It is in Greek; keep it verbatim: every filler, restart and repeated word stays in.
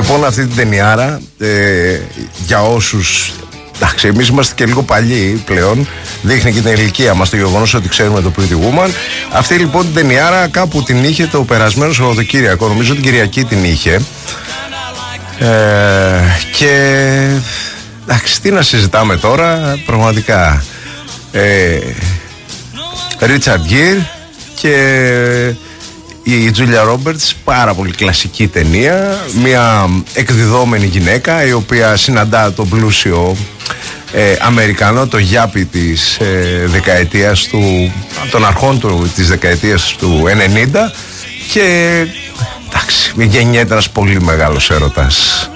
λοιπόν αυτή την ταινιάρα, ε, για όσους, εντάξει, εμείς είμαστε και λίγο παλιοί πλέον, δείχνει και την ηλικία μας το γεγονός ότι ξέρουμε το Pretty Woman. Αυτή λοιπόν την ταινιάρα κάπου την είχε το περασμένο Σαββατοκύριακο, νομίζω την Κυριακή την είχε. Ε, και εντάξει, τι να συζητάμε τώρα, πραγματικά. Ε, Richard Gere και η Τζούλια Ρόμπερτς, πάρα πολύ κλασική ταινία. Μια εκδιδόμενη γυναίκα η οποία συναντά τον πλούσιο ε, Αμερικανό, το γιάπη της ε, δεκαετίας του, των αρχών του, της δεκαετίας του ενενήντα, και εντάξει, γεννιέται ένας πολύ μεγάλος έρωτας.